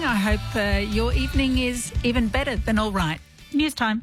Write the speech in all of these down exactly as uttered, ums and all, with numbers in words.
I hope uh, your evening is even better than all right. News time.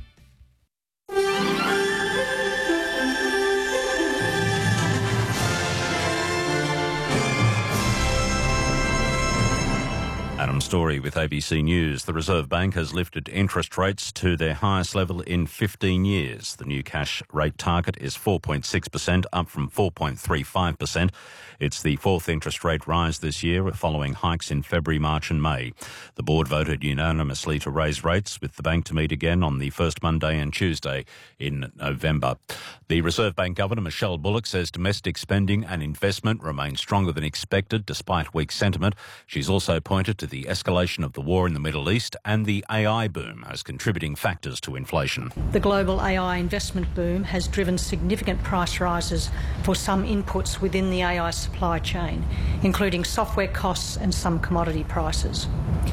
Adam Story with A B C News. The Reserve Bank has lifted interest rates to their highest level in fifteen years. The new cash rate target is four point six percent, up from four point three five percent. It's the fourth interest rate rise this year, following hikes in February, March and May. The board voted unanimously to raise rates, with the bank to meet again on the first Monday and Tuesday in November. The Reserve Bank Governor, Michelle Bullock, says domestic spending and investment remain stronger than expected despite weak sentiment. She's also pointed to the escalation of the war in the Middle East and the A I boom as contributing factors to inflation. The global A I investment boom has driven significant price rises for some inputs within the A I supply chain, including software costs and some commodity prices.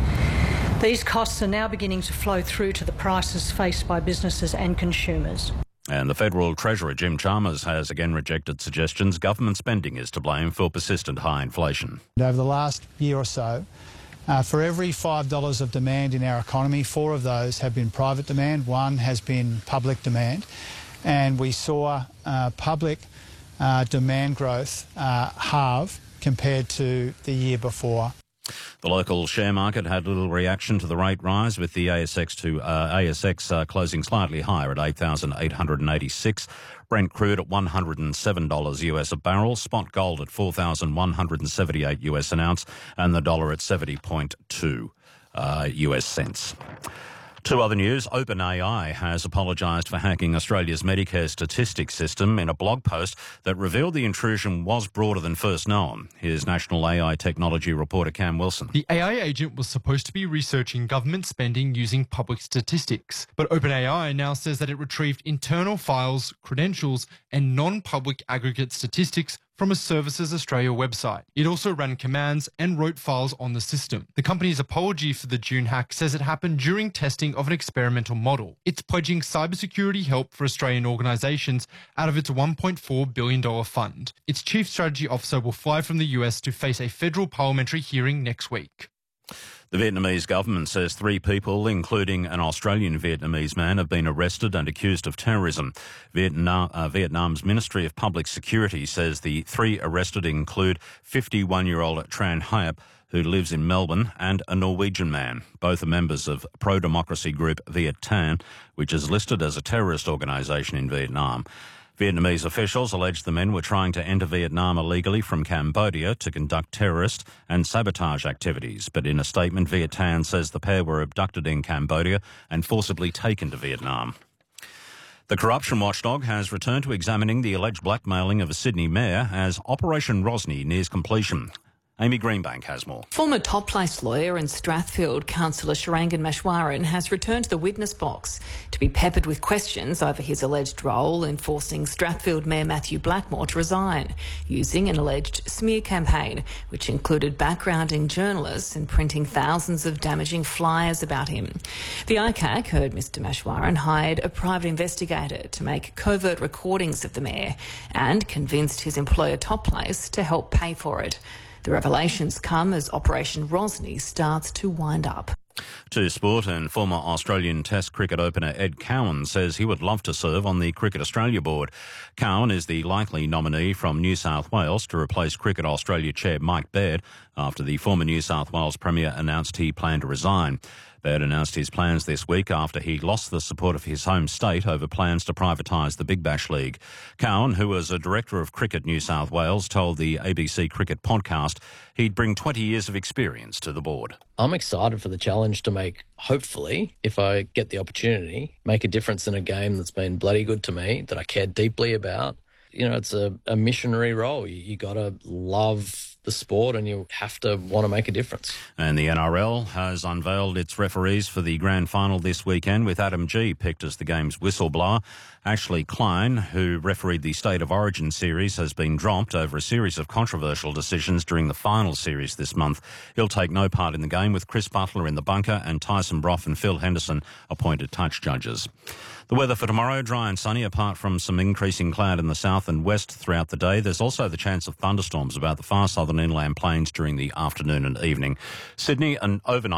These costs are now beginning to flow through to the prices faced by businesses and consumers. And the Federal Treasurer, Jim Chalmers, has again rejected suggestions government spending is to blame for persistent high inflation. Over the last year or so, Uh, for every five dollars of demand in our economy, four of those have been private demand, one has been public demand. And we saw uh, public uh, demand growth uh, halve compared to the year before. The local share market had little reaction to the rate rise, with the A S X to uh, A S X uh, closing slightly higher at eight thousand eight hundred eighty-six. Brent crude at one hundred seven dollars U S a barrel, spot gold at four thousand one hundred seventy-eight U S an ounce, and the dollar at seventy point two uh, U S cents. Two other news. OpenAI has apologised for hacking Australia's Medicare statistics system in a blog post that revealed the intrusion was broader than first known. Here's National A I Technology reporter Cam Wilson. The A I agent was supposed to be researching government spending using public statistics, but OpenAI now says that it retrieved internal files, credentials and non-public aggregate statistics from a Services Australia website. It also ran commands and wrote files on the system. The company's apology for the June hack says it happened during testing of an experimental model. It's pledging cybersecurity help for Australian organisations out of its one point four billion dollars fund. Its chief strategy officer will fly from the U S to face a federal parliamentary hearing next week. The Vietnamese government says three people, including an Australian Vietnamese man, have been arrested and accused of terrorism. Vietnam, uh, Vietnam's Ministry of Public Security says the three arrested include fifty-one-year-old Tran Hyep, who lives in Melbourne, and a Norwegian man. Both are members of pro-democracy group Viet Thanh, which is listed as a terrorist organisation in Vietnam. Vietnamese officials allege the men were trying to enter Vietnam illegally from Cambodia to conduct terrorist and sabotage activities. But in a statement, Viet Thanh says the pair were abducted in Cambodia and forcibly taken to Vietnam. The corruption watchdog has returned to examining the alleged blackmailing of a Sydney mayor as Operation Rosny nears completion. Amy Greenbank has more. Former top place lawyer and Strathfield councillor Sharangan Mashwaran has returned to the witness box to be peppered with questions over his alleged role in forcing Strathfield Mayor Matthew Blackmore to resign, using an alleged smear campaign, which included backgrounding journalists and printing thousands of damaging flyers about him. The I C A C heard Mr Mashwaran hired a private investigator to make covert recordings of the mayor and convinced his employer Top Place to help pay for it. The revelations come as Operation Rosny starts to wind up. To sport, and former Australian Test cricket opener Ed Cowan says he would love to serve on the Cricket Australia board. Cowan is the likely nominee from New South Wales to replace Cricket Australia chair Mike Baird after the former New South Wales Premier announced he planned to resign. Baird announced his plans this week after he lost the support of his home state over plans to privatise the Big Bash League. Cowan, who was a director of Cricket New South Wales, told the A B C Cricket podcast he'd bring twenty years of experience to the board. I'm excited for the challenge to make, hopefully, if I get the opportunity, make a difference in a game that's been bloody good to me, that I care deeply about. You know, it's a, a missionary role. You, you got to love the sport and you have to want to make a difference. And the N R L has unveiled its referees for the grand final this weekend, with Adam Gee picked as the game's whistleblower. Ashley Klein, who refereed the State of Origin series, has been dropped over a series of controversial decisions during the final series this month. He'll take no part in the game, with Chris Butler in the bunker and Tyson Brough and Phil Henderson appointed touch judges. The weather for tomorrow, dry and sunny, apart from some increasing cloud in the south and west throughout the day. There's also the chance of thunderstorms about the far southern inland plains during the afternoon and evening. Sydney, an overnight